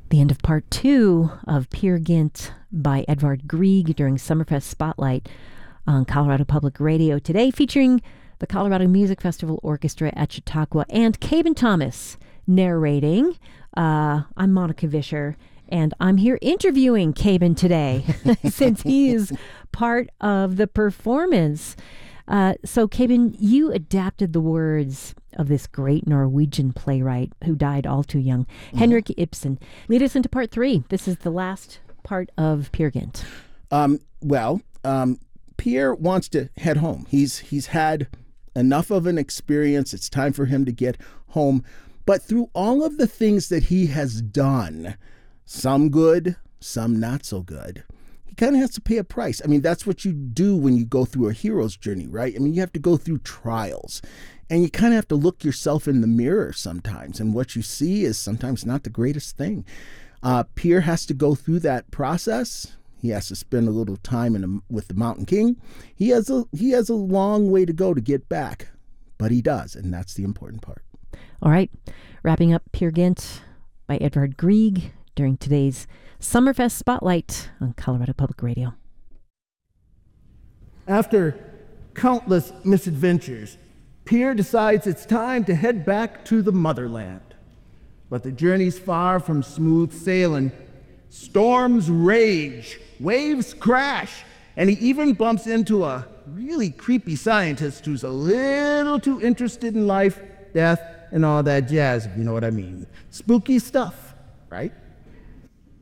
The end of part 2 of Peer Gynt by Edvard Grieg during Summerfest Spotlight on Colorado Public Radio today, featuring the Colorado Music Festival Orchestra at Chautauqua and Caben Thomas narrating. I'm Monica Vischer, and I'm here interviewing Caben today since he is part of the performance. So, Caben, you adapted the words of this great Norwegian playwright who died all too young, Henrik Ibsen. Lead us into part 3. This is the last part of Peer Gynt. Pierre wants to head home. He's had enough of an experience. It's time for him to get home. But through all of the things that he has done, some good, some not so good, he kind of has to pay a price. I mean, that's what you do when you go through a hero's journey, right? I mean, you have to go through trials. And you kind of have to look yourself in the mirror sometimes. And what you see is sometimes not the greatest thing. Pierre has to go through that process. He has to spend a little time with the Mountain King. He has a long way to go to get back. But he does, and that's the important part. All right. Wrapping up Peer Gynt by Edvard Grieg during today's Summerfest Spotlight on Colorado Public Radio. After countless misadventures, Pierre decides it's time to head back to the motherland. But the journey's far from smooth sailing. Storms rage, waves crash, and he even bumps into a really creepy scientist who's a little too interested in life, death, and all that jazz, if you know what I mean. Spooky stuff, right?